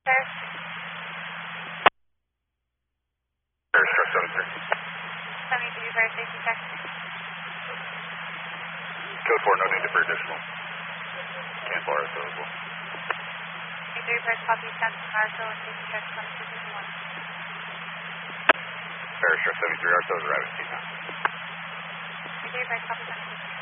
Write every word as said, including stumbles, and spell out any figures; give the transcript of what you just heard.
Sir. Airstruck seventy-three. seventy-three, fire safety check. Code four, no need for additional. Can't bar available. seventy-three, press copy, ten, Marshall, and safety check, twenty-two fifty-one. Airstruck seventy-three, R S O is arriving. seventy-three, press copy, ten.